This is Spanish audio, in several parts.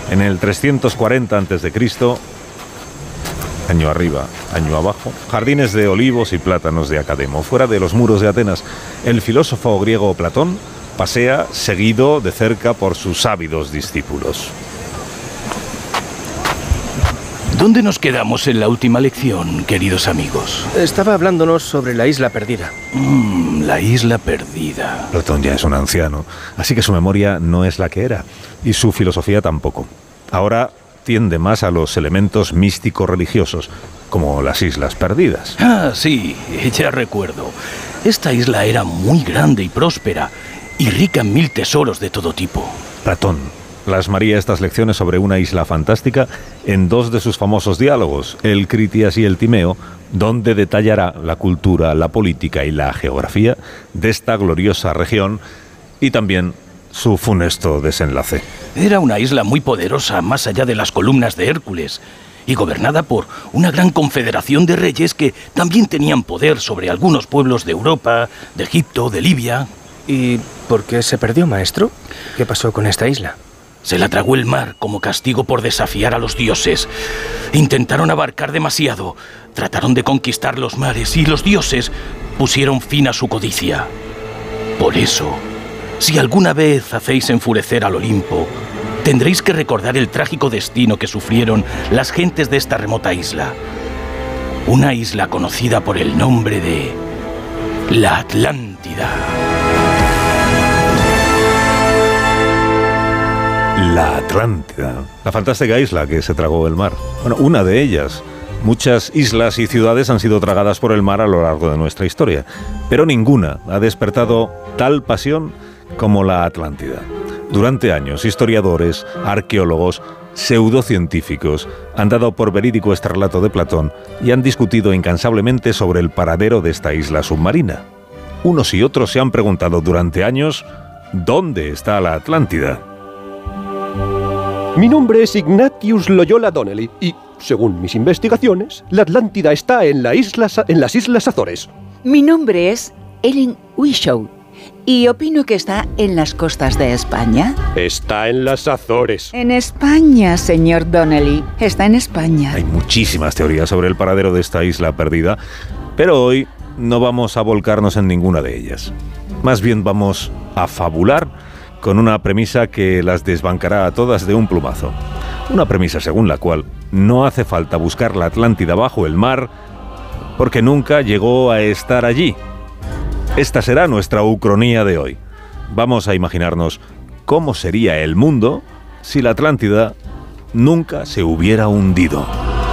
En el 340 a.C., año arriba, año abajo, jardines de olivos y plátanos de Academo. Fuera de los muros de Atenas, el filósofo griego Platón pasea seguido de cerca por sus ávidos discípulos. ¿Dónde nos quedamos en la última lección, queridos amigos? Estaba hablándonos sobre la isla perdida. La isla perdida. Platón ya es un anciano, así que su memoria no es la que era, y su filosofía tampoco. Ahora tiende más a los elementos místico-religiosos, como las islas perdidas. Ah, sí, ya recuerdo. Esta isla era muy grande y próspera, y rica en 1000 tesoros de todo tipo. Platón plasmaría estas lecciones sobre una isla fantástica en 2 de sus famosos diálogos, el Critias y el Timeo, donde detallará la cultura, la política y la geografía de esta gloriosa región y también su funesto desenlace. Era una isla muy poderosa, más allá de las columnas de Hércules, y gobernada por una gran confederación de reyes que también tenían poder sobre algunos pueblos de Europa, de Egipto, de Libia. ¿Y por qué se perdió, maestro? ¿Qué pasó con esta isla? Se la tragó el mar como castigo por desafiar a los dioses. Intentaron abarcar demasiado, trataron de conquistar los mares y los dioses pusieron fin a su codicia. Por eso, si alguna vez hacéis enfurecer al Olimpo, tendréis que recordar el trágico destino que sufrieron las gentes de esta remota isla. Una isla conocida por el nombre de la Atlántida. La Atlántida, la fantástica isla que se tragó el mar. Bueno, una de ellas. Muchas islas y ciudades han sido tragadas por el mar a lo largo de nuestra historia, pero ninguna ha despertado tal pasión como la Atlántida. Durante años, historiadores, arqueólogos, pseudocientíficos han dado por verídico este relato de Platón y han discutido incansablemente sobre el paradero de esta isla submarina. Unos y otros se han preguntado durante años ¿dónde está la Atlántida? Mi nombre es Ignatius Loyola Donnelly y, según mis investigaciones, la Atlántida está en las Islas Azores. Mi nombre es Ellen Wishow y opino que está en las costas de España. Está en las Azores. En España, señor Donnelly. Está en España. Hay muchísimas teorías sobre el paradero de esta isla perdida, pero hoy no vamos a volcarnos en ninguna de ellas. Más bien vamos a fabular con una premisa que las desbancará a todas de un plumazo. Una premisa según la cual no hace falta buscar la Atlántida bajo el mar porque nunca llegó a estar allí. Esta será nuestra ucronía de hoy. Vamos a imaginarnos cómo sería el mundo si la Atlántida nunca se hubiera hundido.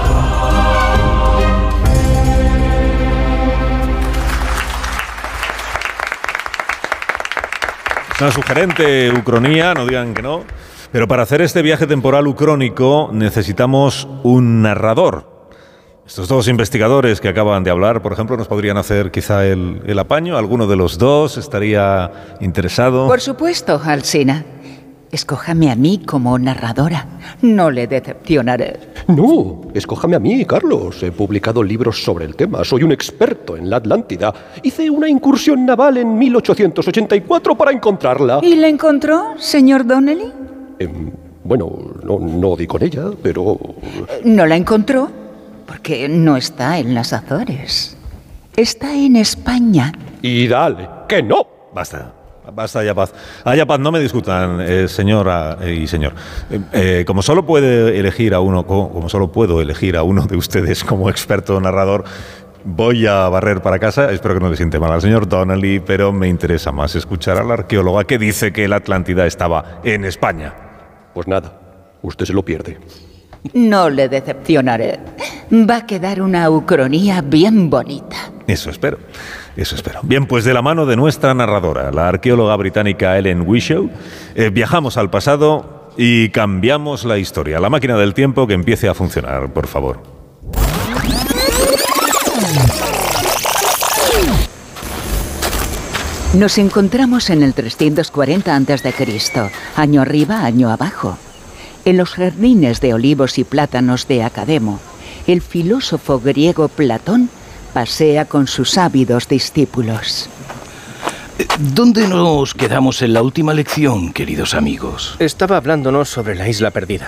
Una sugerente ucronía, no digan que no, pero para hacer este viaje temporal ucrónico necesitamos un narrador. Estos 2 investigadores que acaban de hablar, por ejemplo, nos podrían hacer quizá el apaño. ¿Alguno de los 2 estaría interesado? Por supuesto, Alsina. Escójame a mí como narradora. No le decepcionaré. No, escójame a mí, Carlos. He publicado libros sobre el tema. Soy un experto en la Atlántida. Hice una incursión naval en 1884 para encontrarla. ¿Y la encontró, señor Donnelly? Bueno, no di con ella, pero... ¿No la encontró? Porque no está en las Azores. Está en España. Y dale, que no. Basta. Basta, Ayapaz. Ayapaz, no me discutan, señora y señor. Como solo puedo elegir a uno de ustedes como experto narrador, voy a barrer para casa. Espero que no le siente mal al señor Donnelly, pero me interesa más escuchar a la arqueóloga que dice que la Atlántida estaba en España. Pues nada, usted se lo pierde. No le decepcionaré. Va a quedar una ucronía bien bonita. Eso espero. Bien, pues de la mano de nuestra narradora, la arqueóloga británica Ellen Wishow, viajamos al pasado y cambiamos la historia. La máquina del tiempo que empiece a funcionar, por favor. Nos encontramos en el 340 a.C., año arriba, año abajo. En los jardines de olivos y plátanos de Academo, el filósofo griego Platón pasea con sus ávidos discípulos. ¿Dónde nos quedamos en la última lección, queridos amigos? Estaba hablándonos sobre la isla perdida.